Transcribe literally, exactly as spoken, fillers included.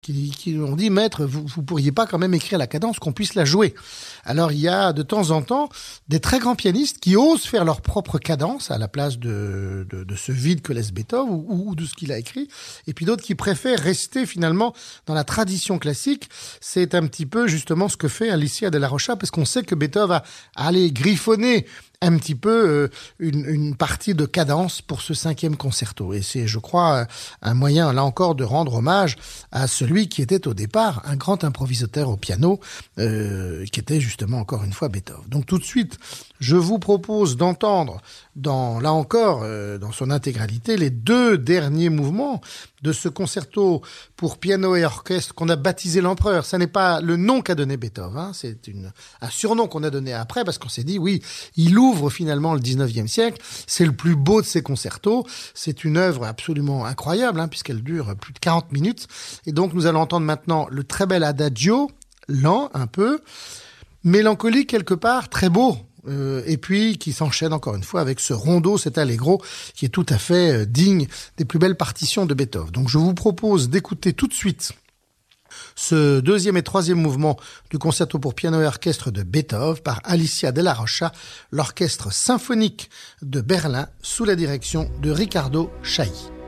qui, qui ont dit, maître, vous, vous pourriez pas quand même écrire la cadence, qu'on puisse la jouer. Alors, il y a de temps en temps des très grands pianistes qui osent faire leur propre cadence à la place de, de, de ce vide que laisse Beethoven ou, ou de ce qu'il a écrit. Et puis d'autres qui préfèrent rester finalement dans la tradition classique. C'est un petit peu justement ce que fait Alicia Della Rocha, parce qu'on sait que Beethoven a, a allé griffonner un petit peu euh, une, une partie de cadence pour ce cinquième concerto. Et c'est, je crois, un moyen, là encore, de rendre hommage à celui qui était au départ un grand improvisateur au piano, euh, qui était justement, encore une fois, Beethoven. Donc tout de suite, je vous propose d'entendre, dans, là encore, euh, dans son intégralité, les deux derniers mouvements de ce concerto pour piano et orchestre qu'on a baptisé l'Empereur. Ça n'est pas le nom qu'a donné Beethoven, hein, c'est une, un surnom qu'on a donné après, parce qu'on s'est dit, oui, il ouvre finalement le dix-neuvième siècle, c'est le plus beau de ses concertos, c'est une œuvre absolument incroyable, hein, puisqu'elle dure plus de quarante minutes, et donc nous allons entendre maintenant le très bel adagio, lent un peu, mélancolique quelque part, très beau, Euh, et puis qui s'enchaîne encore une fois avec ce rondo, cet allegro qui est tout à fait euh, digne des plus belles partitions de Beethoven. Donc je vous propose d'écouter tout de suite ce deuxième et troisième mouvement du concerto pour piano et orchestre de Beethoven par Alicia Della Rocha, l'orchestre symphonique de Berlin sous la direction de Riccardo Chailly.